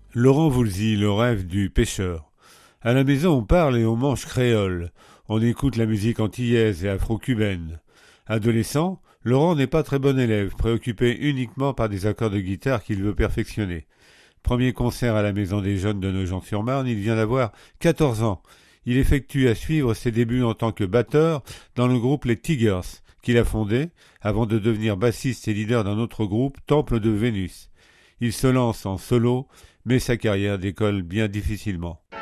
Laurent Voulzy, le rêve du pêcheur. À la maison, on parle et on mange créole. On écoute la musique antillaise et afro-cubaine. Adolescent, Laurent n'est pas très bon élève, préoccupé uniquement par des accords de guitare qu'il veut perfectionner. Premier concert à la Maison des Jeunes de Nogent-sur-Marne, il vient d'avoir 14 ans. Il effectue à suivre ses débuts en tant que batteur dans le groupe Les Tigers, qu'il a fondé, avant de devenir bassiste et leader d'un autre groupe, Temple de Vénus. Il se lance en solo, mais sa carrière décolle bien difficilement.